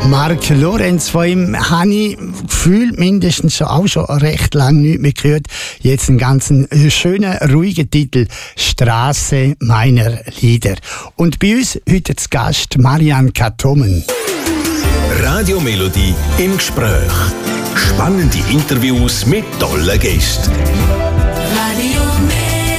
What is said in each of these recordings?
Mark Lorenz, von ihm habe ich gefühlt mindestens auch schon recht lange nicht mehr gehört. Jetzt einen ganz schönen, ruhigen Titel, «Straße meiner Lieder». Und bei uns heute zu Gast Marianne Kattomen. Radio Melodie im Gespräch. Spannende Interviews mit tollen Gästen. Radio Melodie.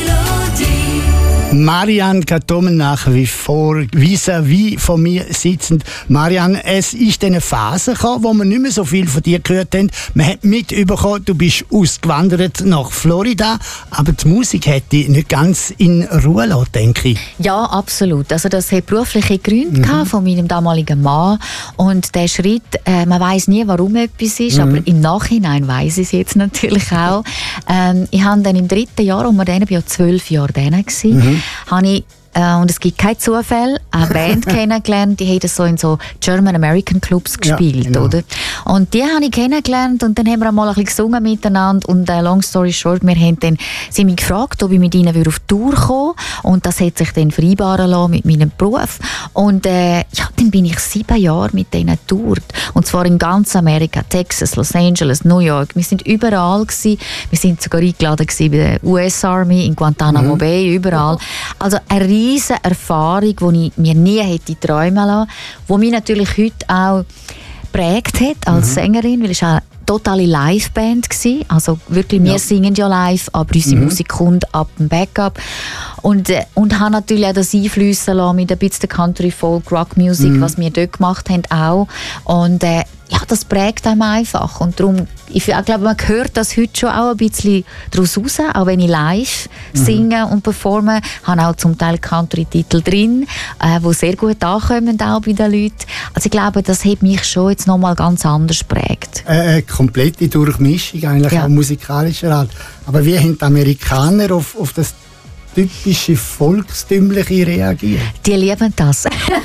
Marianne Kattomen nach wie vor vis-à-vis von mir sitzend. Marianne, es ist eine Phase gekommen, wo wir nicht mehr so viel von dir gehört haben. Man hat mitbekommen, du bist ausgewandert nach Florida, aber die Musik hat dich nicht ganz in Ruhe gelassen, denke ich. Ja, absolut. Also das hat berufliche Gründe gehabt von meinem damaligen Mann. Und der Schritt, man weiß nie, warum etwas ist, aber im Nachhinein weiß ich es jetzt natürlich auch. Ich habe dann im 3. Jahr, und wir dann ja 12 Jahre dann gewesen, habe ich, und es gibt keinen Zufall, eine Band kennengelernt, die haben so in so German-American Clubs gespielt, ja, genau. oder? Und die habe ich kennengelernt und dann haben wir einmal ein bisschen gesungen miteinander und long story short, sie haben mich gefragt, ob ich mit ihnen auf Tour kommen würde und das hat sich dann vereinbaren lassen mit meinem Beruf und dann bin ich 7 Jahre mit denen getourt und zwar in ganz Amerika, Texas, Los Angeles, New York, wir sind überall gewesen, wir sind sogar eingeladen gewesen bei der US Army in Guantanamo Bay, überall, also eine riesige Erfahrung, die ich mir nie hätte träumen lassen, die mich natürlich heute auch geprägt hat als Sängerin, weil es eine totale Liveband war. Also wirklich, wir singen ja live, aber unsere Musik kommt ab dem Backup. Und habe natürlich auch das einfliessen lassen mit ein bisschen Country, Folk, Rock Music, was wir dort gemacht haben auch. Und das prägt einem einfach. Und darum, ich glaube, man hört das heute schon auch ein bisschen daraus raus, auch wenn ich live singe und performe. Ich habe auch zum Teil Country-Titel drin, die sehr gut ankommen auch bei den Leuten. Also ich glaube, das hat mich schon jetzt nochmal ganz anders geprägt. Eine komplette Durchmischung eigentlich auch musikalischer Art. Aber wie haben die Amerikaner auf das typische Volkstümliche reagiert? Die lieben das.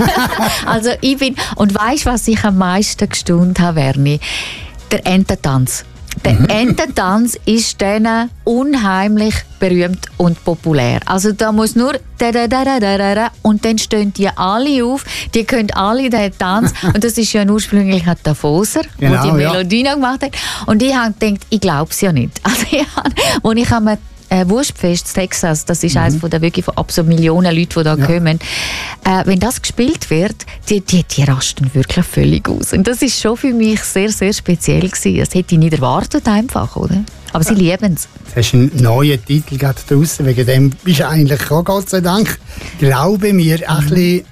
Also ich bin, und weisst, was ich am meisten gestaunt habe, Werni? Der Ententanz. Der Ententanz ist denen unheimlich berühmt und populär. Also da muss nur und dann stehen die alle auf, die können alle den Tanz und das ist ja ursprünglich ein Davoser, der die Melodie noch gemacht hat und ich habe gedacht, ich glaube es ja nicht. Also als ich am Wurstfest in Texas, das ist eines von der wirklich von absolut Millionen Leuten, die da kommen. Wenn das gespielt wird, die rasten wirklich völlig aus. Und das ist schon für mich sehr, sehr speziell gewesen. Das hätte ich nicht erwartet einfach, oder? Aber sie lieben es. Du hast einen neuen Titel gerade draussen, wegen dem bist du eigentlich auch, Gott sei Dank, glaube mir, ein bisschen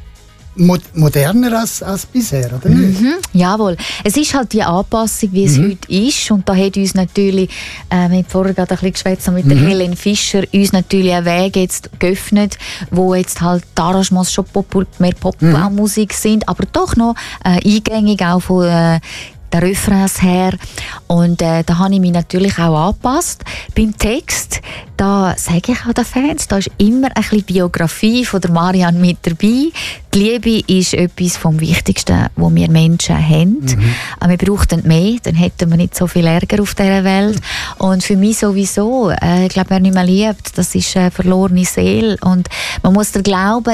moderner als bisher, oder nicht? Jawohl. Es ist halt die Anpassung, wie es heute ist. Und da hat uns natürlich, wir haben vorher gerade ein bisschen geschwätzt mit der Helene Fischer, uns natürlich einen Weg jetzt geöffnet, wo jetzt halt die Arrangements schon mehr Pop-Musik sind, aber doch noch eingängig auch von der Refrains her. Und da habe ich mich natürlich auch angepasst. Beim Text, da sage ich auch den Fans, da ist immer ein bisschen Biografie von der Marianne mit dabei. Die Liebe ist etwas vom Wichtigsten, was wir Menschen haben. Wir brauchten mehr, dann hätten wir nicht so viel Ärger auf dieser Welt. Und für mich sowieso, ich glaube, wer nicht mehr liebt, das ist eine verlorene Seele. Und man muss den Glauben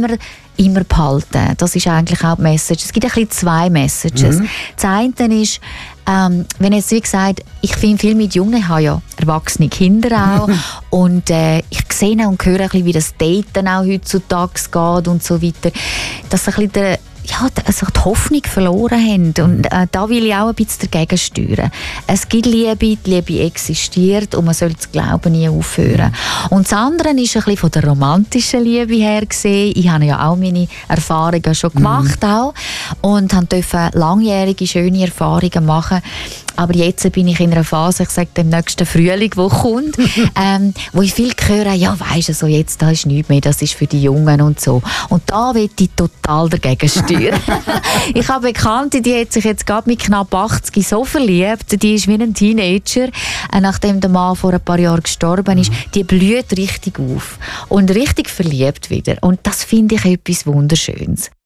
immer behalten. Das ist eigentlich auch die Message. Es gibt ein bisschen 2 Messages. Das eine ist, wenn jetzt wie gesagt, ich finde viel mit Jungen, ich habe ja erwachsene Kinder auch und ich sehe und höre ein bisschen, wie das Daten auch heutzutage geht und so weiter, dass ein bisschen die Hoffnung verloren haben. Und da will ich auch ein bisschen dagegen steuern. Es gibt Liebe, die Liebe existiert und man soll das Glauben nie aufhören. Und das andere ist ein bisschen von der romantischen Liebe her gesehen. Ich habe ja auch meine Erfahrungen schon gemacht auch und durfte langjährige, schöne Erfahrungen machen. Aber jetzt bin ich in einer Phase, ich sage dem nächsten Frühling, der kommt, wo ich viel höre, ja weisst du, so jetzt, da ist nichts mehr, das ist für die Jungen und so. Und da will ich total dagegen steuern. Ich habe Bekannte, die hat sich jetzt gerade mit knapp 80 so verliebt, die ist wie ein Teenager, nachdem der Mann vor ein paar Jahren gestorben ist, die blüht richtig auf und richtig verliebt wieder. Und das finde ich etwas Wunderschönes.